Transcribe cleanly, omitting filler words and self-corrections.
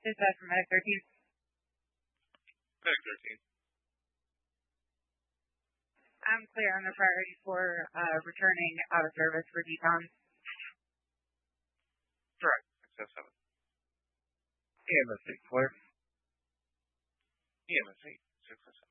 Dispatch from Medic 13. Medic 13. I'm clear on the priority for returning out of service for decon. Correct. Access 7. EMS 8 clear. EMS 8, 6